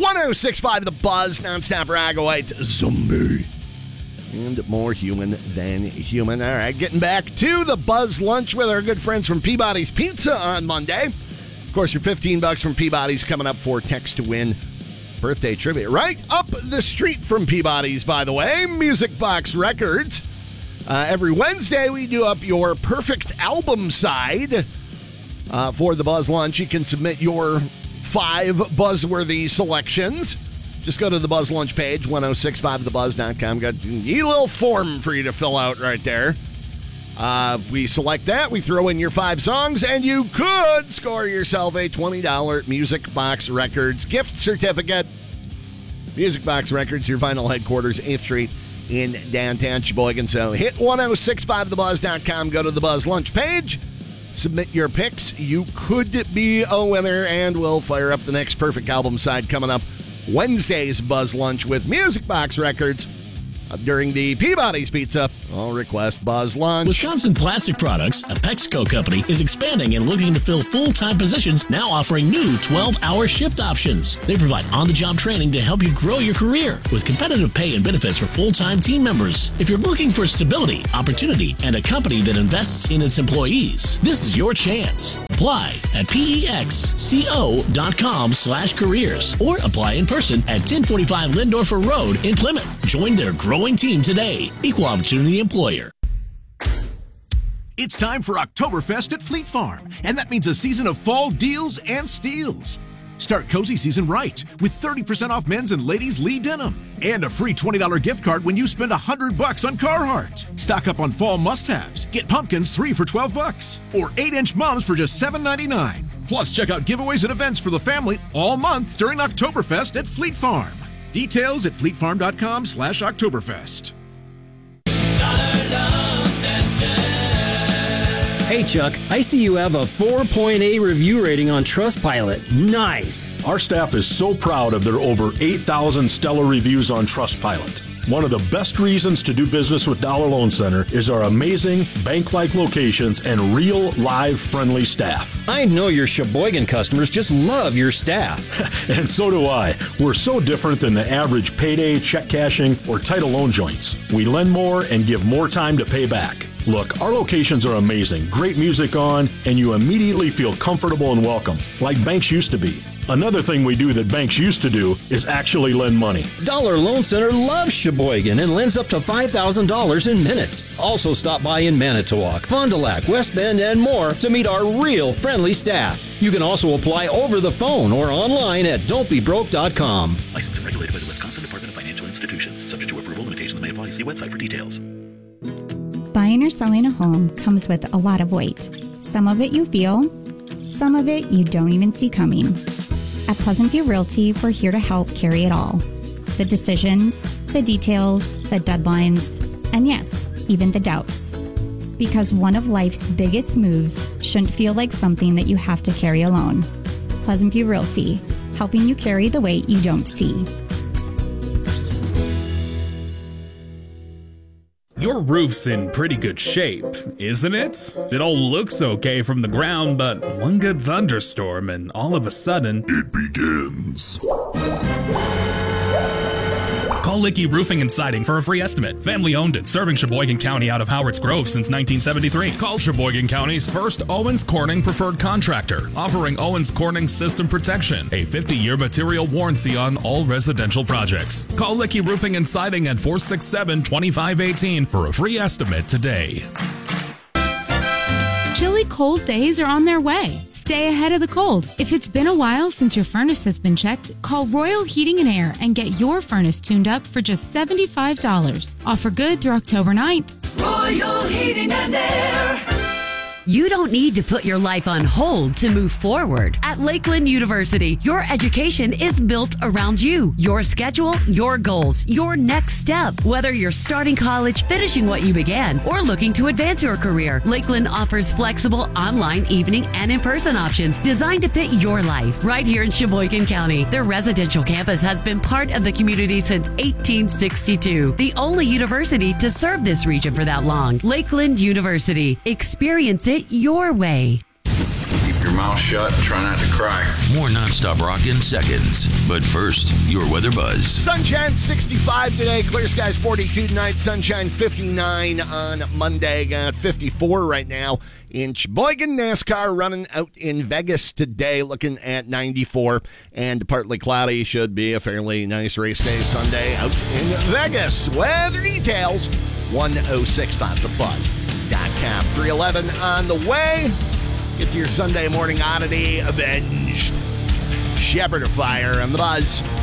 106.5 The Buzz, nonstop rag white zombie. And more human than human. All right, getting back to the Buzz Lunch with our good friends from Peabody's Pizza on Monday. Of course, your $15 from Peabody's coming up for Text to Win birthday trivia. Right up the street from Peabody's, by the way, Music Box Records. Every Wednesday, we do up your perfect album side for the Buzz Lunch. You can submit your 5 buzzworthy selections. Just go to the Buzz Lunch page, 1065thebuzz.com. Got a little form for you to fill out right there. We select that, we throw in your 5 songs, and you could score yourself a $20 Music Box Records gift certificate. Music Box Records, your final headquarters, 8th Street in downtown Sheboygan. So hit 1065thebuzz.com, go to the Buzz Lunch page, submit your picks. You could be a winner, and we'll fire up the next perfect album side coming up Wednesday's Buzz Lunch with Music Box Records during the Peabody's Pizza. I'll request Buzz Lunch. Wisconsin Plastic Products, a PepsiCo company, is expanding and looking to fill full-time positions, now offering new 12-hour shift options. They provide on-the-job training to help you grow your career with competitive pay and benefits for full-time team members. If you're looking for stability, opportunity, and a company that invests in its employees, this is your chance. Apply at pexco.com/careers or apply in person at 1045 Lindorfer Road in Plymouth. Join their growing team today. Equal opportunity employer. It's time for Oktoberfest at Fleet Farm, and that means a season of fall deals and steals. Start cozy season right with 30% off men's and ladies' Lee denim and a free $20 gift card when you spend $100 on Carhartt. Stock up on fall must-haves. Get pumpkins 3 for $12 or 8-inch mums for just $7.99. Plus, check out giveaways and events for the family all month during Oktoberfest at Fleet Farm. Details at fleetfarm.com/Oktoberfest. Hey Chuck, I see you have a 4.8 review rating on Trustpilot. Nice. Our staff is so proud of their over 8,000 stellar reviews on Trustpilot. One of the best reasons to do business with Dollar Loan Center is our amazing bank-like locations and real, live, friendly staff. I know your Sheboygan customers just love your staff. And so do I. We're so different than the average payday, check cashing, or title loan joints. We lend more and give more time to pay back. Look, our locations are amazing, great music on, and you immediately feel comfortable and welcome, like banks used to be. Another thing we do that banks used to do is actually lend money. Dollar Loan Center loves Sheboygan and lends up to $5,000 in minutes. Also stop by in Manitowoc, Fond du Lac, West Bend, and more to meet our real friendly staff. You can also apply over the phone or online at don'tbebroke.com. Licensed and regulated by the Wisconsin Department of Financial Institutions. Subject to approval, limitations may apply. See website for details. Buying or selling a home comes with a lot of weight. Some of it you feel, some of it you don't even see coming. At Pleasant View Realty, we're here to help carry it all. The decisions, the details, the deadlines, and yes, even the doubts. Because one of life's biggest moves shouldn't feel like something that you have to carry alone. Pleasant View Realty, helping you carry the weight you don't see. Your roof's in pretty good shape, isn't it? It all looks okay from the ground, but one good thunderstorm and all of a sudden, it begins. Call Licky Roofing and Siding for a free estimate. Family owned and serving Sheboygan County out of Howard's Grove since 1973. Call Sheboygan County's first Owens Corning preferred contractor, offering Owens Corning System Protection, a 50-year material warranty on all residential projects. Call Licky Roofing and Siding at 467-2518 for a free estimate today. Chilly cold days are on their way. Stay ahead of the cold. If it's been a while since your furnace has been checked, call Royal Heating and Air and get your furnace tuned up for just $75. Offer good through October 9th. Royal Heating and Air. You don't need to put your life on hold to move forward. At Lakeland University, your education is built around you, your schedule, your goals, your next step. Whether you're starting college, finishing what you began, or looking to advance your career, Lakeland offers flexible online, evening, and in-person options designed to fit your life. Right here in Sheboygan County, their residential campus has been part of the community since 1862. The only university to serve this region for that long. Lakeland University. Experience it your way. Keep your mouth shut and try not to cry. More nonstop rock in seconds. But first, your weather buzz. Sunshine 65 today. Clear skies 42 tonight. Sunshine 59 on Monday. Got 54 right now in Sheboygan. NASCAR running out in Vegas today. Looking at 94 and partly cloudy. Should be a fairly nice race day Sunday out in Vegas. Weather details 1065thebuzz.com. 311 on the way. Get to your Sunday morning oddity avenged. Shepherd of Fire on the Buzz.